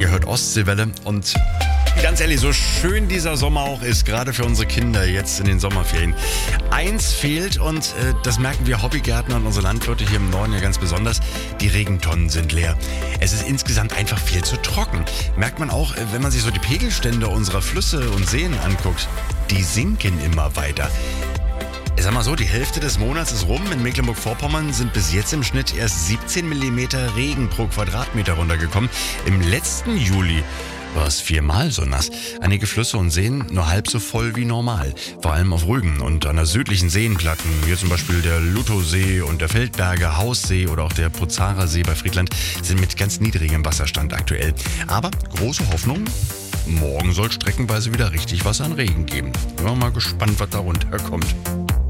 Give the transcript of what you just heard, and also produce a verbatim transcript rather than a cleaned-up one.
Ihr hört Ostseewelle und ganz ehrlich, so schön dieser Sommer auch ist, gerade für unsere Kinder jetzt in den Sommerferien. Eins fehlt und äh, das merken wir Hobbygärtner und unsere Landwirte hier im Norden ja ganz besonders. Die Regentonnen sind leer. Es ist insgesamt einfach viel zu trocken. Merkt man auch, äh, wenn man sich so die Pegelstände unserer Flüsse und Seen anguckt. Die sinken immer weiter. Ich sag mal so, die Hälfte des Monats ist rum. In Mecklenburg-Vorpommern sind bis jetzt im Schnitt erst siebzehn Millimeter Regen pro Quadratmeter runtergekommen. Im letzten Juli war es viermal so nass. Einige Flüsse und Seen nur halb so voll wie normal. Vor allem auf Rügen und an der südlichen Seenplatten, wie zum Beispiel der Luttosee und der Feldberger Haussee oder auch der Puzarer See bei Friedland, sind mit ganz niedrigem Wasserstand aktuell. Aber große Hoffnung, morgen soll streckenweise wieder richtig was an Regen geben. Bin mal gespannt, was da runterkommt.